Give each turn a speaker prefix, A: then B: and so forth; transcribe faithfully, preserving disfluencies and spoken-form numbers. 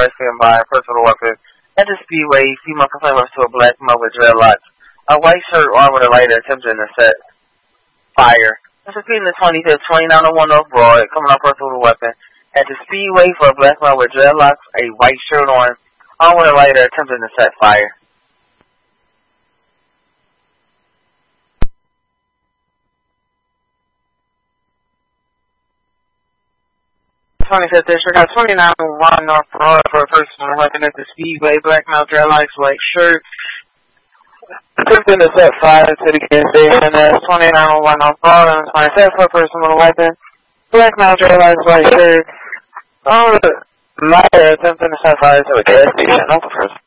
A: Mexican by a personal weapon. At the Speedway, female complainant runs to a black male with dreadlocks. A white shirt armed with a lighter attempting to set fire. This is the twenty-fifth, twenty-nine oh one North Broad, coming off personal weapon. At the Speedway for a black male with dreadlocks, a white shirt on, armed with a lighter attempting to set fire. twenty-fifth District got twenty-nine oh one North Broad for a person weapon at the Speedway, black male, dreadlocks, white shirt, attempting to set fire to the gas station. That's twenty-nine oh one North Broad on the twenty-fifth for a person with a weapon, black male, dreadlocks, white shirt, oh, lighter attempting to set fire to a gas station. That's the first.